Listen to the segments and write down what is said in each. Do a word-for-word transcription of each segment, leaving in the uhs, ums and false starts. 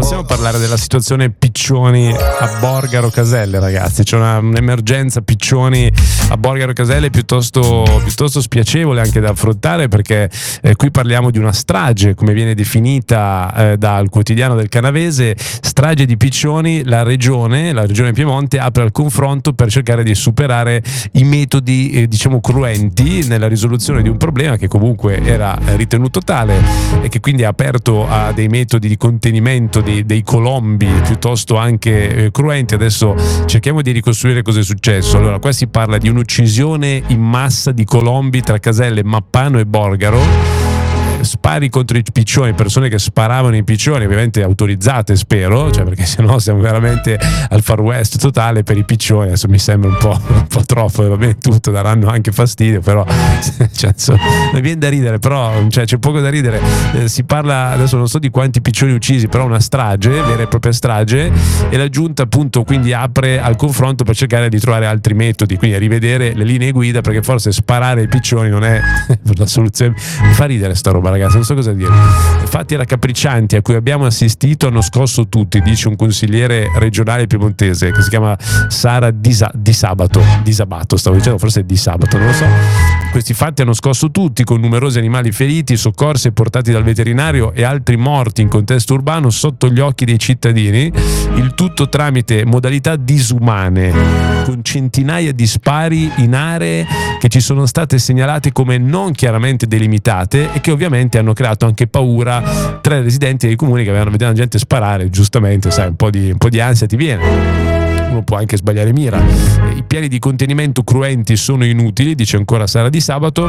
Possiamo parlare della situazione piccioni a Borgaro Caselle, ragazzi. C'è una, un'emergenza piccioni a Borgaro Caselle piuttosto, piuttosto spiacevole anche da affrontare, perché eh, qui parliamo di una strage, come viene definita eh, dal quotidiano del Canavese, strage di piccioni. La regione, la regione Piemonte apre al confronto per cercare di superare i metodi eh, diciamo cruenti nella risoluzione di un problema che comunque era ritenuto tale e che quindi ha aperto a dei metodi di contenimento dei, dei colombi piuttosto anche eh, cruenti. Adesso cerchiamo di ricostruire cosa è successo. Allora, qua si parla di un'uccisione in massa di colombi tra Caselle, Mappano e Borgaro. Spari contro i piccioni, persone che sparavano i piccioni, ovviamente autorizzate, spero, cioè, perché sennò siamo veramente al Far West totale per i piccioni. Adesso mi sembra un po', un po' troppo, va bene tutto, daranno anche fastidio, però cioè, insomma, mi viene da ridere, però cioè, c'è poco da ridere. Eh, si parla, adesso non so di quanti piccioni uccisi, però una strage, vera e propria strage, e la giunta appunto quindi apre al confronto per cercare di trovare altri metodi, quindi a rivedere le linee guida, perché forse sparare ai piccioni non è la soluzione. Mi fa ridere sta roba, ragazzi, non so cosa dire. Fatti raccapriccianti a cui abbiamo assistito hanno scosso tutti, dice un consigliere regionale piemontese che si chiama Sara Di, Sa- Di Sabato Di Sabato, stavo dicendo, forse è Di Sabato, non lo so. Questi fatti hanno scosso tutti, con numerosi animali feriti, soccorsi e portati dal veterinario e altri morti in contesto urbano sotto gli occhi dei cittadini, il tutto tramite modalità disumane, con centinaia di spari in aree che ci sono state segnalate come non chiaramente delimitate e che ovviamente hanno creato anche paura tra i residenti dei comuni che avevano veduto la gente sparare. Giustamente, sai, un po' di, un po' di ansia ti viene. Uno può anche sbagliare mira. I piani di contenimento cruenti sono inutili, dice ancora Sara Di Sabato,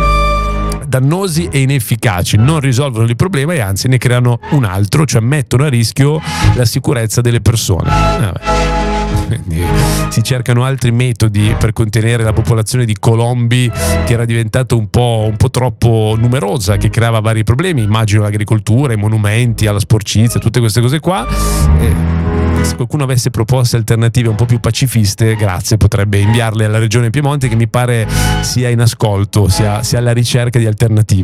dannosi e inefficaci, non risolvono il problema e anzi ne creano un altro, cioè mettono a rischio la sicurezza delle persone. Vabbè. Quindi si cercano altri metodi per contenere la popolazione di colombi che era diventata un po', un po' troppo numerosa, che creava vari problemi. Immagino l'agricoltura, i monumenti, alla sporcizia, tutte queste cose qua. E se qualcuno avesse proposte alternative un po' più pacifiste, grazie, potrebbe inviarle alla regione Piemonte, che mi pare sia in ascolto, sia, sia alla ricerca di alternative.